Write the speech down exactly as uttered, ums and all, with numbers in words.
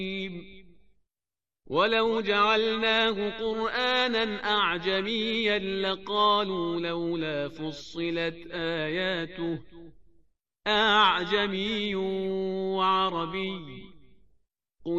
ولو جعلناه قرآنا أعجميا لقالوا لولا فصلت آياته أعجمي وعربي